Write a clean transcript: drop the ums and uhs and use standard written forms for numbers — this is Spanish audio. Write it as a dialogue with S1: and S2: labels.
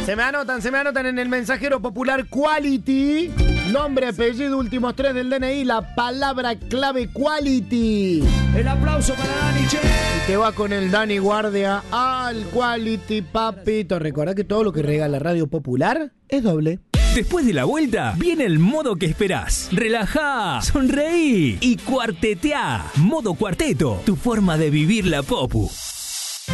S1: Se me anotan en el mensajero popular Quality. Nombre, apellido, últimos 3 del DNI, la palabra clave Quality.
S2: El aplauso para Dani, che.
S1: Y te va con el Dani Guardia al Quality, papito. Recordá que todo lo que regala Radio Popular es doble.
S3: Después de la vuelta, viene el modo que esperás. Relajá, sonreí y cuarteteá. Modo cuarteto, tu forma de vivir la popu.